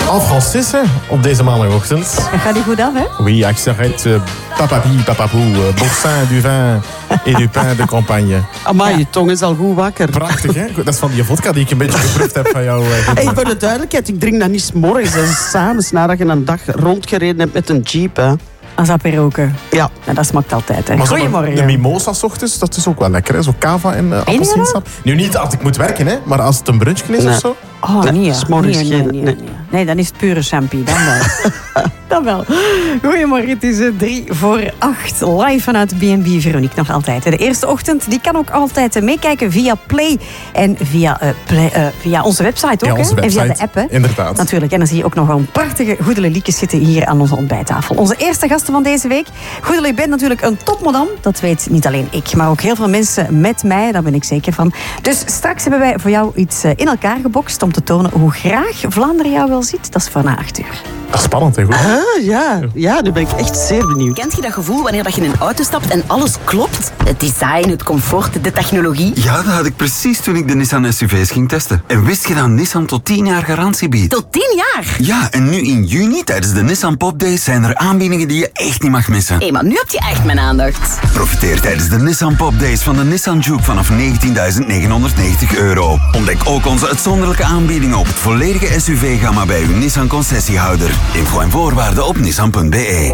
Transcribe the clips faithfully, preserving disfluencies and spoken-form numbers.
En Francis, hè, op deze maandagochtend. Dat gaat niet goed af, hè? Oui, accent, uh, papapi, papapou, uh, boursin, du vin et du pain de campagne. Amai, ja. Je tong is al goed wakker. Prachtig, hè? Dat is van die vodka die ik een beetje geproefd heb van jou. Uh, hey, voor de duidelijkheid, ik drink dat niet 's morgens. Dat is 's avonds, nadat je een dag rondgereden hebt met een jeep, hè. Als aperoken. Ja. ja. Dat smaakt altijd, hè. Maar Goedemorgen. De mimosa 's ochtends, dat is ook wel lekker, hè? Zo cava en uh, appelsiensap. Nu niet als ik moet werken, hè? Maar als het een brunchje is nee. of zo. Oh, nee, nee, s'morgens nee, geen... nee, nee, nee. nee, dan is het pure champie. Dan wel. dan wel. Goedemorgen, het is drie voor acht. Live vanuit B en B Veronique nog altijd. De eerste ochtend, die kan ook altijd meekijken via Play. En via, uh, play, uh, via onze website ook, ja, onze hè? website, en via de app, hè? Inderdaad. Natuurlijk. En dan zie je ook nog wel een prachtige Goedele Liekes zitten hier aan onze ontbijttafel. Onze eerste gasten van deze week. Goedele, je bent natuurlijk een topmadam. Dat weet niet alleen ik, maar ook heel veel mensen met mij. Daar ben ik zeker van. Dus straks hebben wij voor jou iets in elkaar gebokst om te tonen hoe graag Vlaanderen jou wel ziet. Dat is voor na acht uur. Dat is spannend, hè? Goed. Ah, ja. ja, nu ben ik echt zeer benieuwd. Kent je dat gevoel wanneer je in een auto stapt en alles klopt? Het design, het comfort, de technologie. Ja, dat had ik precies toen ik de Nissan S U V's ging testen. En wist je dat Nissan tot tien jaar garantie biedt? Tot tien jaar? Ja, en nu in juni tijdens de Nissan Pop Days zijn er aanbiedingen die je echt niet mag missen. Hé, hey, maar nu heb je echt mijn aandacht. Profiteer tijdens de Nissan Pop Days van de Nissan Juke vanaf negentienduizend negenhonderdnegentig euro. Ontdek ook onze uitzonderlijke aanbiedingen op het volledige S U V-gamma bij uw Nissan concessiehouder. Info en voorwaarden op nissan punt b e.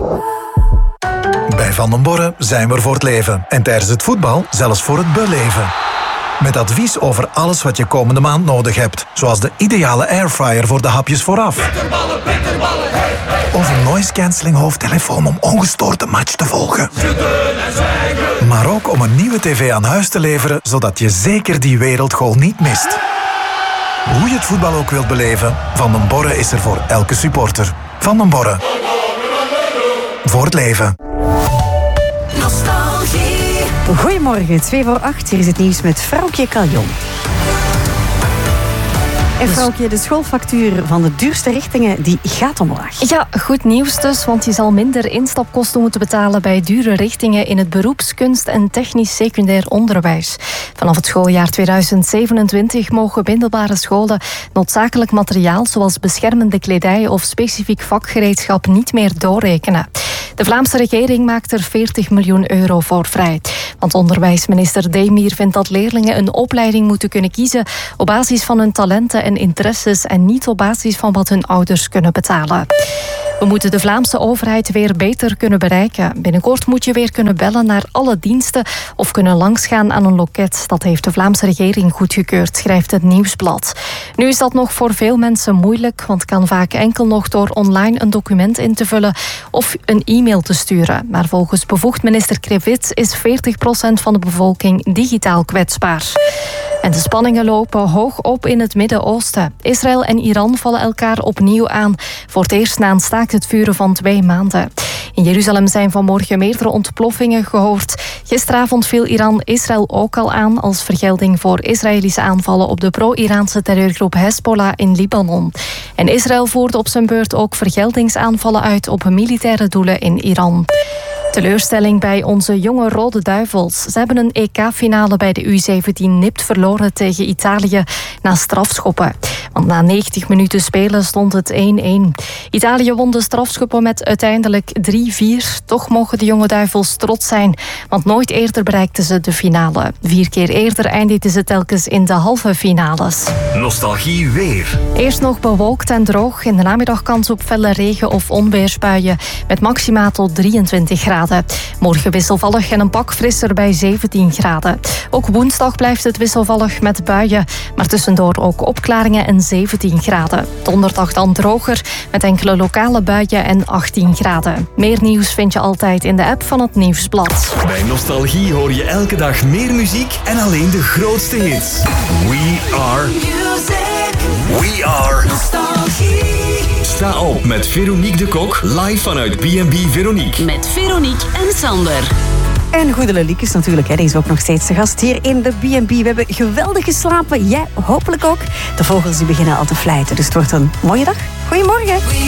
Bij Van den Borre zijn we er voor het leven. En tijdens het voetbal zelfs voor het beleven. Met advies over alles wat je komende maand nodig hebt. Zoals de ideale airfryer voor de hapjes vooraf. Bitterballen, bitterballen, hey, hey. Of een noise cancelling hoofdtelefoon om ongestoord de match te volgen. Maar ook om een nieuwe tv aan huis te leveren, zodat je zeker die wereldgoal niet mist. Hoe je het voetbal ook wilt beleven, Van den Borre is er voor elke supporter. Van den Borre. Voor het leven. Nostalgie. Goedemorgen, twee voor acht. Hier is het nieuws met Vrouwtje Caljon. En Vrouwtje, de schoolfactuur van de duurste richtingen die gaat omlaag. Ja, goed nieuws dus, want je zal minder instapkosten moeten betalen bij dure richtingen in het beroeps-, kunst- en technisch secundair onderwijs. Vanaf het schooljaar tweeduizend zevenentwintig mogen middelbare scholen noodzakelijk materiaal zoals beschermende kledij of specifiek vakgereedschap niet meer doorrekenen. De Vlaamse regering maakt er veertig miljoen euro voor vrij. Want onderwijsminister Demir vindt dat leerlingen een opleiding moeten kunnen kiezen op basis van hun talenten en interesses en niet op basis van wat hun ouders kunnen betalen. We moeten de Vlaamse overheid weer beter kunnen bereiken. Binnenkort moet je weer kunnen bellen naar alle diensten of kunnen langsgaan aan een loket. Dat heeft de Vlaamse regering goedgekeurd, schrijft het Nieuwsblad. Nu is dat nog voor veel mensen moeilijk, want het kan vaak enkel nog door online een document in te vullen of een e-mail te sturen. Maar volgens bevoegd minister Krevits is veertig procent van de bevolking digitaal kwetsbaar. En de spanningen lopen hoog op in het Midden-Oosten. Israël en Iran vallen elkaar opnieuw aan. Voor het eerst na een staakt het vuren van twee maanden. In Jeruzalem zijn vanmorgen meerdere ontploffingen gehoord. Gisteravond viel Iran Israël ook al aan als vergelding voor Israëlische aanvallen op de pro-Iraanse terreurgroep Hezbollah in Libanon. En Israël voerde op zijn beurt ook vergeldingsaanvallen uit op militaire doelen in Iran. Teleurstelling bij onze jonge Rode Duivels. Ze hebben een E K-finale bij de U zeventien nipt verloren tegen Italië na strafschoppen. Want na negentig minuten spelen stond het één-één. Italië won de strafschoppen met uiteindelijk drie vier. Toch mogen de jonge Duivels trots zijn, want nooit eerder bereikten ze de finale. Vier keer eerder eindigden ze telkens in de halve finales. Nostalgie weer. Eerst nog bewolkt en droog. In de namiddag kans op felle regen- of onweersbuien met maxima tot drieëntwintig graden. Morgen wisselvallig en een pak frisser bij zeventien graden. Ook woensdag blijft het wisselvallig met buien, maar tussendoor ook opklaringen en zeventien graden. Donderdag dan droger met enkele lokale buien en achttien graden. Meer nieuws vind je altijd in de app van het Nieuwsblad. Bij Nostalgie hoor je elke dag meer muziek en alleen de grootste hits. We are music. We are Nostalgie. Sta op met Veronique de Kok, live vanuit B en B Veronique. Met Veronique en Sander. En Goedele Liekes natuurlijk, hè. Die is ook nog steeds de gast hier in de B en B. We hebben geweldig geslapen, jij hopelijk ook. De vogels die beginnen al te fluiten, dus het wordt een mooie dag. Goedemorgen.